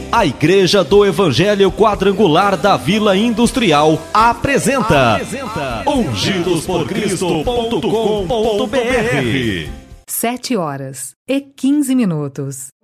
A Igreja do Evangelho Quadrangular da Vila Industrial apresenta ungidosporcristo.com.br. 7h15.